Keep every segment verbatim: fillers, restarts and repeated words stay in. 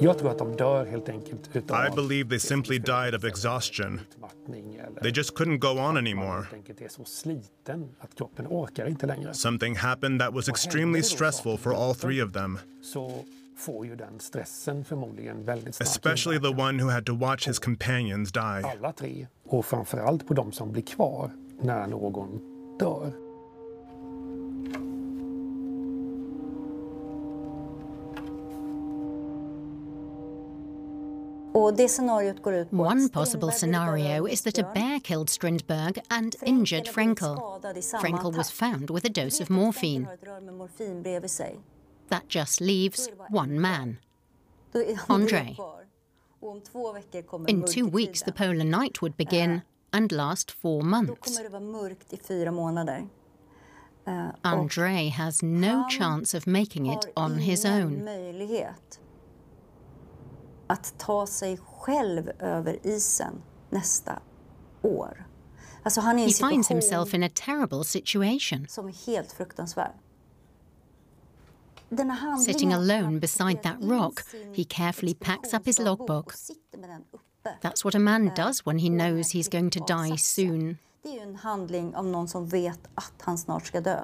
Jag tror att de dör helt enkelt utav... I believe they simply died of exhaustion. They just couldn't go on anymore. Something happened that was extremely stressful for all three of them. Especially the one who had to watch his companions die. Alla tre, och framförallt på de som blir kvar när någon dör. One possible scenario is that a bear killed Strindberg and injured Frenkel. Frenkel was found with a dose of morphine. That just leaves one man, André. In two weeks, the polar night would begin and last four months. André has no chance of making it on his own. Att ta sig själv över isen nästa år. Alltså han är i en He finds himself in a terrible situation. Som är helt fruktansvärd. Sitting alone beside that rock, he carefully packs up his logbook. That's what a man does when he knows he's going to die soon. Det är ju en handling av någon som vet att han snart ska dö.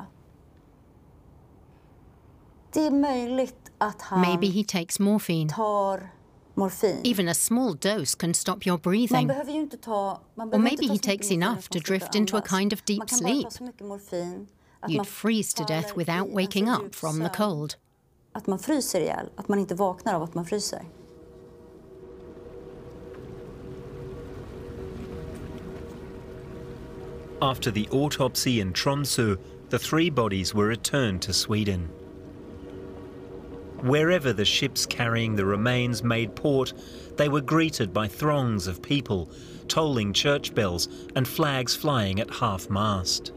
Det är möjligt att han Maybe he takes morphine. tar morfin. Even a small dose can stop your breathing. Man behöver ju inte ta, man Or maybe inte ta he så mycket takes morfin enough att to man slutar drift into a andas. kind of deep Man kan bara sleep. ta så mycket morfin att You'd man freeze to death faller without i en waking så up djup from the sömn cold. Att man fryser ihjäl, att man inte vaknar av att man fryser. After the autopsy in Tromsø, the three bodies were returned to Sweden. Wherever the ships carrying the remains made port, they were greeted by throngs of people, tolling church bells and flags flying at half-mast.